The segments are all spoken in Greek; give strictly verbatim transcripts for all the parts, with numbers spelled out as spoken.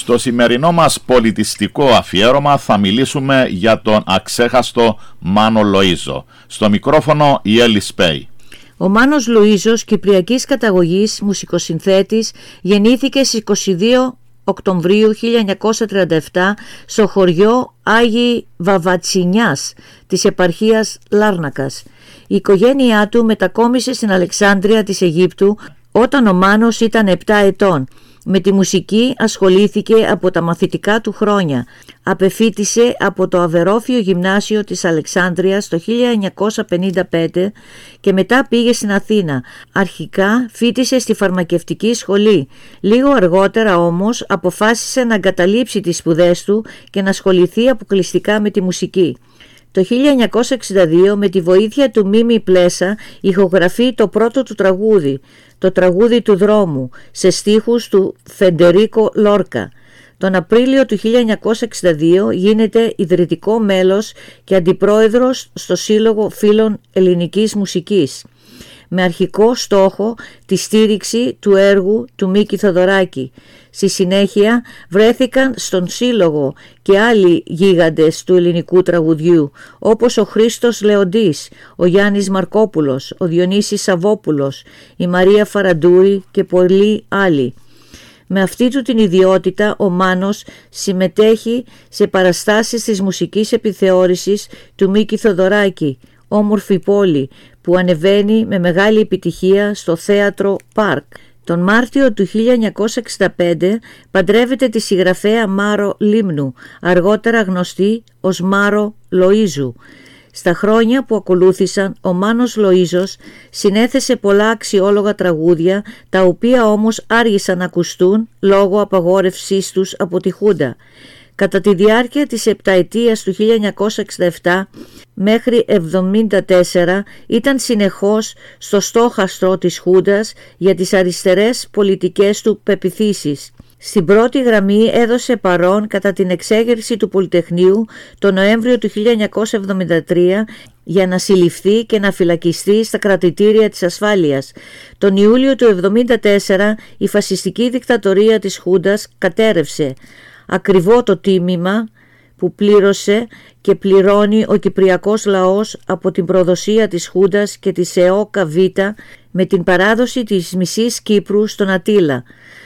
Στο σημερινό μας πολιτιστικό αφιέρωμα θα μιλήσουμε για τον αξέχαστο Μάνο Λοΐζο. Στο μικρόφωνο η Έλλη Σπέη. Ο Μάνος Λοΐζος, κυπριακής καταγωγής, μουσικοσυνθέτης, γεννήθηκε στις είκοσι δύο Οκτωβρίου χίλια εννιακόσια τριάντα επτά στο χωριό Άγιη Βαβατσινιάς της επαρχίας Λάρνακας. Η οικογένειά του μετακόμισε στην Αλεξάνδρεια της Αιγύπτου όταν ο Μάνος ήταν επτά ετών. Με τη μουσική ασχολήθηκε από τα μαθητικά του χρόνια. Απεφοίτησε από το Αβερόφιο Γυμνάσιο της Αλεξάνδρειας το χίλια εννιακόσια πενήντα πέντε και μετά πήγε στην Αθήνα. Αρχικά φοίτησε στη φαρμακευτική σχολή. Λίγο αργότερα όμως αποφάσισε να εγκαταλείψει τις σπουδές του και να ασχοληθεί αποκλειστικά με τη μουσική. Το χίλια εννιακόσια εξήντα δύο με τη βοήθεια του Μίμη Πλέσα ηχογραφεί το πρώτο του τραγούδι, το τραγούδι του δρόμου, σε στίχους του Φεντερίκο Λόρκα. Τον Απρίλιο του χίλια εννιακόσια εξήντα δύο γίνεται ιδρυτικό μέλος και αντιπρόεδρος στο Σύλλογο Φίλων Ελληνικής Μουσικής, με αρχικό στόχο τη στήριξη του έργου του Μίκη Θοδωράκη. Στη συνέχεια βρέθηκαν στον σύλλογο και άλλοι γίγαντες του ελληνικού τραγουδιού, όπως ο Χρήστος Λεοντής, ο Γιάννης Μαρκόπουλος, ο Διονύσης Σαββόπουλος, η Μαρία Φαραντούρη και πολλοί άλλοι. Με αυτή του την ιδιότητα ο Μάνος συμμετέχει σε παραστάσεις της μουσικής επιθεώρησης του Μίκη Θοδωράκη, Όμορφη Πόλη, που ανεβαίνει με μεγάλη επιτυχία στο θέατρο Πάρκ. Τον Μάρτιο του χίλια εννιακόσια εξήντα πέντε παντρεύεται τη συγγραφέα Μάρο Λίμνου, αργότερα γνωστή ως Μάρο Λοΐζου. Στα χρόνια που ακολούθησαν, ο Μάνος Λοΐζος συνέθεσε πολλά αξιόλογα τραγούδια, τα οποία όμως άργησαν να ακουστούν λόγω απαγόρευσής τους από τη Χούντα. Κατά τη διάρκεια της επταετίας του χίλια εννιακόσια εξήντα επτά μέχρι εβδομήντα τέσσερα ήταν συνεχώς στο στόχαστρο της Χούντας για τις αριστερές πολιτικές του πεποιθήσεις. Στην πρώτη γραμμή έδωσε παρόν κατά την εξέγερση του Πολυτεχνείου το Νοέμβριο του χίλια εννιακόσια εβδομήντα τρία για να συλληφθεί και να φυλακιστεί στα κρατητήρια της ασφάλειας. Τον Ιούλιο του εβδομήντα τέσσερα η φασιστική δικτατορία της Χούντας κατέρευσε. Ακριβό το τίμημα που πλήρωσε και πληρώνει ο κυπριακός λαός από την προδοσία της Χούντας και της ΕΟΚΑ Β με την παράδοση της μισής Κύπρου στον Αττήλα.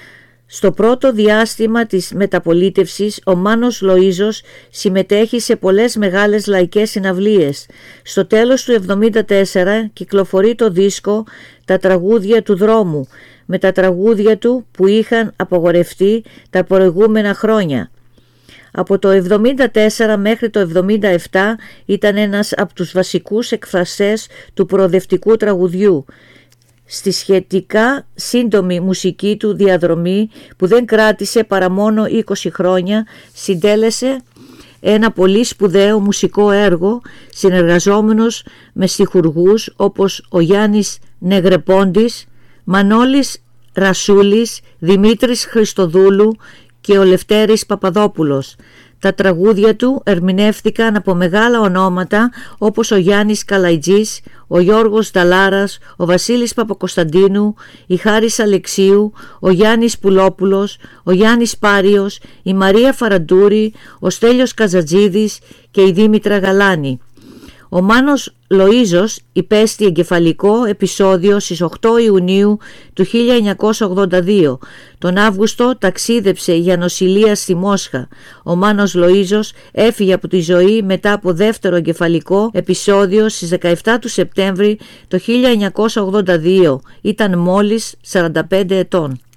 Στο πρώτο διάστημα της μεταπολίτευσης ο Μάνος Λοΐζος συμμετέχει σε πολλές μεγάλες λαϊκές συναυλίες. Στο τέλος του εβδομήντα τέσσερα κυκλοφορεί το δίσκο «Τα τραγούδια του δρόμου» με τα τραγούδια του που είχαν απαγορευτεί τα προηγούμενα χρόνια. Από το εβδομήντα τέσσερα μέχρι το εβδομήντα επτά ήταν ένας από τους βασικούς εκφραστές του προοδευτικού τραγουδιού. Στη σχετικά σύντομη μουσική του διαδρομή, που δεν κράτησε παρά μόνο είκοσι χρόνια, συντέλεσε ένα πολύ σπουδαίο μουσικό έργο συνεργαζόμενος με στιχουργούς όπως ο Γιάννης Νεγρεπόντης, Μανώλης Ρασούλης, Δημήτρης Χριστοδούλου και ο Λευτέρης Παπαδόπουλος. Τα τραγούδια του ερμηνεύτηκαν από μεγάλα ονόματα όπως ο Γιάννης Καλαϊτζής, ο Γιώργος Νταλάρας, ο Βασίλης Παπακοσταντίνου, η Χάρης Αλεξίου, ο Γιάννης Πουλόπουλος, ο Γιάννης Πάριος, η Μαρία Φαραντούρη, ο Στέλιος Καζατζίδης και η Δήμητρα Γαλάνη. Ο Μάνος Λοΐζος υπέστη εγκεφαλικό επεισόδιο στις οκτώ Ιουνίου του χίλια εννιακόσια ογδόντα δύο. Τον Αύγουστο ταξίδεψε για νοσηλεία στη Μόσχα. Ο Μάνος Λοΐζος έφυγε από τη ζωή μετά από δεύτερο εγκεφαλικό επεισόδιο στις δεκαεπτά του Σεπτέμβρη το χίλια εννιακόσια ογδόντα δύο. Ήταν μόλις σαράντα πέντε ετών.